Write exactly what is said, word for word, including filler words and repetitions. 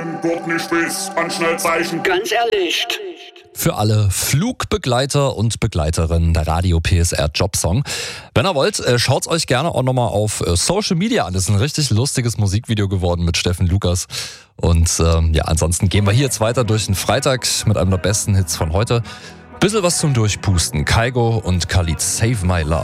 Zeichen, guck nicht spitz, Anschnellzeichen. Ganz ehrlich. Für alle Flugbegleiter und Begleiterinnen der Radio P S R Jobsong. Wenn ihr wollt, schaut's euch gerne auch nochmal auf Social Media an. Das ist ein richtig lustiges Musikvideo geworden mit Steffen Lukas. Und ähm, ja, ansonsten gehen wir hier jetzt weiter durch den Freitag mit einem der besten Hits von heute. Bisschen was zum Durchpusten. Kygo und Khalid, Save My Love.